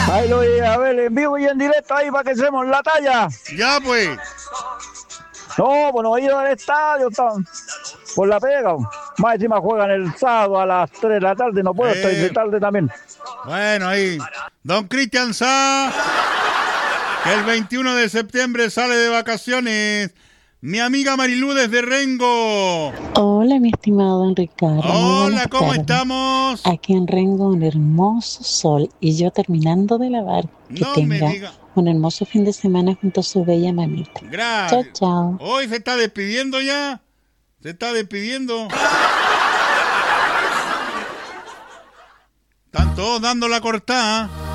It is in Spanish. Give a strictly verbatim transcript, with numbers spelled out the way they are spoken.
Ahí lo voy a ver en vivo y en directo ahí para que hacemos la talla. Ya, pues. No, pues no he ido al estadio, están por la pega. Más encima juegan el sábado a las tres de la tarde, no puedo, Eh. estoy de tarde también. Bueno, ahí. Don Cristian Sá, que el veintiuno de septiembre sale de vacaciones. Mi amiga Marilú desde Rengo. Hola, mi estimado don Ricardo. Hola, ¿cómo tardes. estamos? Aquí en Rengo, un hermoso sol y yo terminando de lavar. Que no tenga me diga. un hermoso fin de semana junto a su bella mamita. Gracias. Chao, chao. Hoy se está despidiendo ya. Se está despidiendo. Están todos dando la cortada.